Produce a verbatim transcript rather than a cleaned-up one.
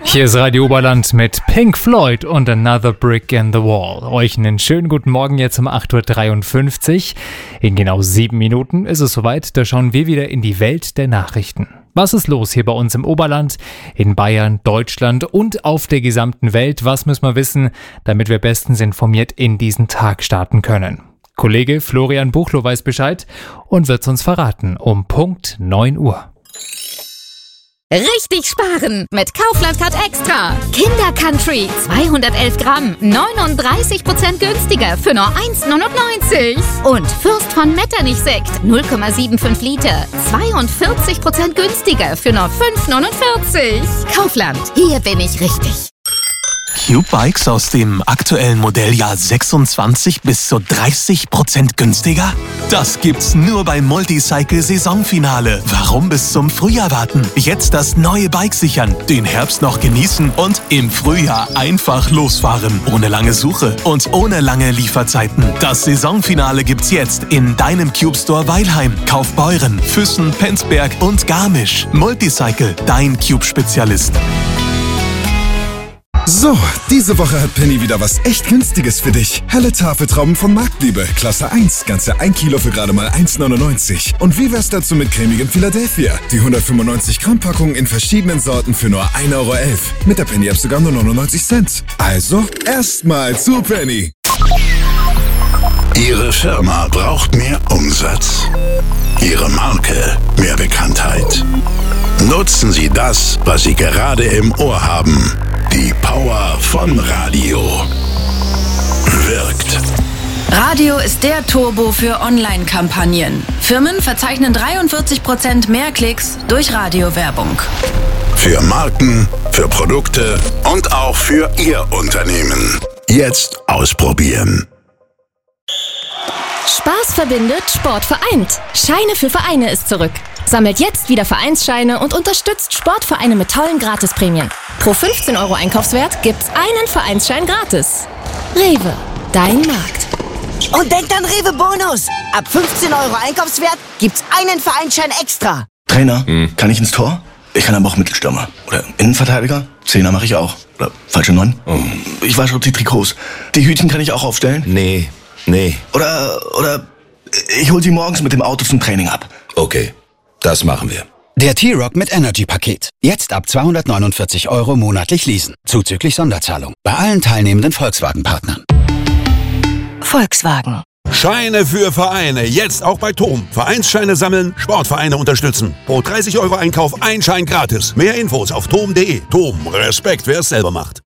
Hier ist Radio Oberland mit Pink Floyd und Another Brick in the Wall. Euch einen schönen guten Morgen jetzt um acht Uhr dreiundfünfzig. In genau sieben Minuten ist es soweit, da schauen wir wieder in die Welt der Nachrichten. Was ist los hier bei uns im Oberland, in Bayern, Deutschland und auf der gesamten Welt? Was müssen wir wissen, damit wir bestens informiert in diesen Tag starten können? Kollege Florian Buchloh weiß Bescheid und wird's uns verraten um Punkt neun Uhr. Richtig sparen mit Kaufland Card Extra. Kinder Country zweihundertelf Gramm, neununddreißig Prozent günstiger für nur eins neunundneunzig. Und Fürst von Metternich Sekt null Komma fünfundsiebzig Liter, zweiundvierzig Prozent günstiger für nur fünf neunundvierzig. Kaufland, hier bin ich richtig. Cube-Bikes aus dem aktuellen Modelljahr sechsundzwanzig bis zu dreißig Prozent günstiger? Das gibt's nur beim Multicycle-Saisonfinale. Warum bis zum Frühjahr warten? Jetzt das neue Bike sichern, den Herbst noch genießen und im Frühjahr einfach losfahren. Ohne lange Suche und ohne lange Lieferzeiten. Das Saisonfinale gibt's jetzt in deinem Cube-Store Weilheim, Kaufbeuren, Füssen, Penzberg und Garmisch. Multicycle, dein Cube-Spezialist. So, diese Woche hat Penny wieder was echt Günstiges für dich. Helle Tafeltrauben von Marktliebe, Klasse eins, ganze ein Kilo für gerade mal eins neunundneunzig. Und wie wär's dazu mit cremigem Philadelphia? Die hundertfünfundneunzig Gramm Packung in verschiedenen Sorten für nur ein Euro elf. Mit der Penny App sogar nur neunundneunzig Cent. Also, erstmal zu Penny. Ihre Firma braucht mehr Umsatz. Ihre Marke mehr Bekanntheit. Nutzen Sie das, was Sie gerade im Ohr haben. Die Power von Radio wirkt. Radio ist der Turbo für Online-Kampagnen. Firmen verzeichnen dreiundvierzig Prozent mehr Klicks durch Radiowerbung. Für Marken, für Produkte und auch für Ihr Unternehmen. Jetzt ausprobieren. Spaß verbindet, Sport vereint. Scheine für Vereine ist zurück. Sammelt jetzt wieder Vereinsscheine und unterstützt Sportvereine mit tollen Gratisprämien. Pro fünfzehn Euro Einkaufswert gibt's einen Vereinsschein gratis. Rewe, dein Markt. Und denkt an Rewe Bonus. Ab fünfzehn Euro Einkaufswert gibt's einen Vereinsschein extra. Trainer, hm. kann ich ins Tor? Ich kann aber auch Mittelstürmer. Oder Innenverteidiger? Zehner mache ich auch. Oder falsche Neun? Oh. Ich wasche auch die Trikots. Die Hütchen kann ich auch aufstellen? Nee, nee. Oder, oder ich hol sie morgens mit dem Auto zum Training ab. Okay, das machen wir. Der T-Rock mit Energy-Paket. Jetzt ab zweihundertneunundvierzig Euro monatlich leasen. Zuzüglich Sonderzahlung. Bei allen teilnehmenden Volkswagen-Partnern. Volkswagen. Scheine für Vereine. Jetzt auch bei Tom. Vereinsscheine sammeln, Sportvereine unterstützen. Pro dreißig Euro Einkauf ein Schein gratis. Mehr Infos auf tom punkt de. Tom, Respekt, wer es selber macht.